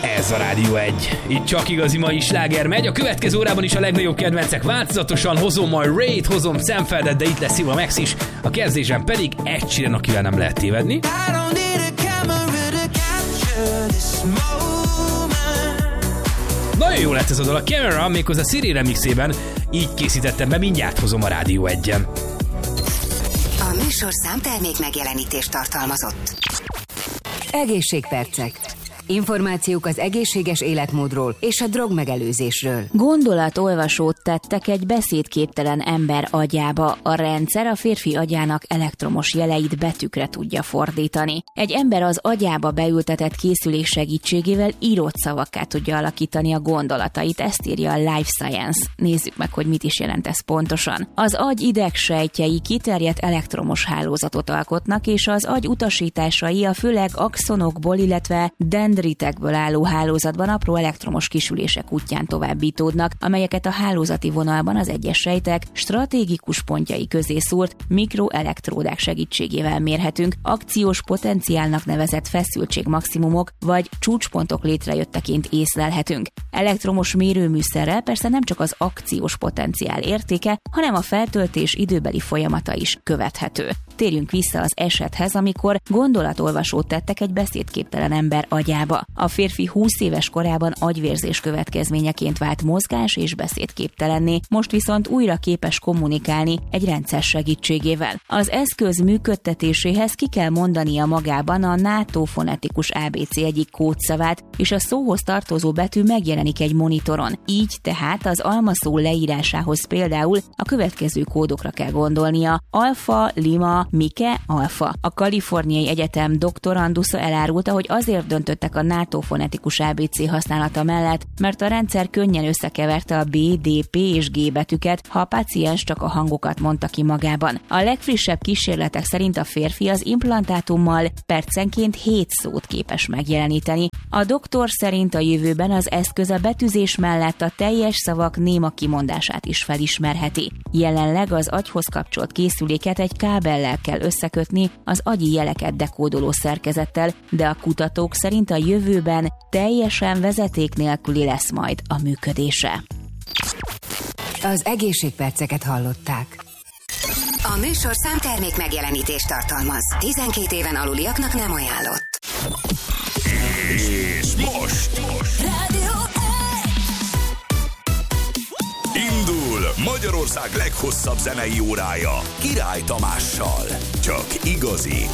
Ez a Rádió 1. Itt csak igazi mai sláger megy. A következő órában is a legnagyobb kedvencek változatosan. Hozom majd Ray-t, hozom Sam Feldet, de itt lesz Eva Max is. A kezdésben pedig Ed Sheeran, akivel nem lehet tévedni. Nagyon jó lett ez a dal, a Camera, méghozzá Siri remixében. Így készítettem be, mindjárt hozom a Rádió 1-en. A műsor számtermék megjelenítést tartalmazott. Egészségpercek. Információk az egészséges életmódról és a drogmegelőzésről. Gondolatolvasót tettek egy beszédképtelen ember agyába. A rendszer a férfi agyának elektromos jeleit betűkre tudja fordítani. Egy ember az agyába beültetett készülék segítségével írott szavakká tudja alakítani a gondolatait. Ezt írja a Life Science. Nézzük meg, hogy mit is jelent ez pontosan. Az agy idegsejtjei kiterjedt elektromos hálózatot alkotnak, és az agy utasításai a főleg axonokból, illetve dendritekből álló hálózatban apró elektromos kisülések útján továbbítódnak, amelyeket a hálózati vonalban az egyes sejtek stratégikus pontjai közé szúrt mikroelektródák segítségével mérhetünk, akciós potenciálnak nevezett feszültségmaximumok vagy csúcspontok létrejötteként észlelhetünk. Elektromos mérőműszerrel persze nem csak az akciós potenciál értéke, hanem a feltöltés időbeli folyamata is követhető. Térjünk vissza az esethez, amikor gondolatolvasót tettek egy beszédképtelen ember agyába. A férfi 20 éves korában agyvérzés következményeként vált mozgás- és beszédképtelenné, most viszont újra képes kommunikálni egy rendszer segítségével. Az eszköz működtetéséhez ki kell mondania magában a NATO fonetikus ABC egyik kódszavát, és a szóhoz tartozó betű megjelenik egy monitoron. Így tehát az almaszó leírásához például a következő kódokra kell gondolnia: alfa, lima, Mike, alfa. A Kaliforniai Egyetem doktorandusza elárulta, hogy azért döntöttek a NATO fonetikus ABC használata mellett, mert a rendszer könnyen összekeverte a B, D, P és G betűket, ha a páciens csak a hangokat mondta ki magában. A legfrissebb kísérletek szerint a férfi az implantátummal percenként 7 szót képes megjeleníteni. A doktor szerint a jövőben az eszköz a betűzés mellett a teljes szavak néma kimondását is felismerheti. Jelenleg az agyhoz kapcsolt készüléket egy kábellel kell összekötni az agyi jeleket dekódoló szerkezettel, de a kutatók szerint a jövőben teljesen vezeték nélküli lesz majd a működése. Az egészségperceket hallották. A műsor számtermék megjelenítést tartalmaz. 12 éven aluliaknak nem ajánlott. És most Rádió 1. Indul Magyarország leghosszabb zenei órája Király Tamással. Csak igazi